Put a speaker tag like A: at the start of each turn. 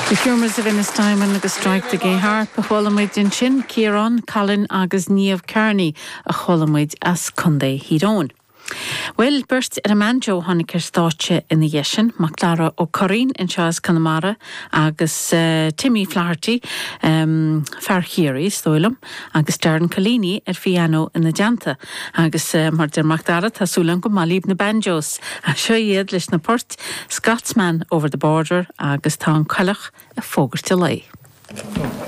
A: The Cúmas a Vinnis Diamond agus strike the gay harp a cholamid in chin, Kieran, Colin agus Niamh Kearney a cholamid as Cundé Hírón. Well, burst a manjo honnig státe in the Yeshin, Maclara o Corinne in Charles Connemara, agus Timmy Flaherty, Farchiri, Stoilum, agus Darren Collini Fiano in the Janta, agus Martin Macdara, Tasulan go Malib na banjos, a shoyed lish na port, Scotsman over the border, agus Town Collach, a fogger to lay.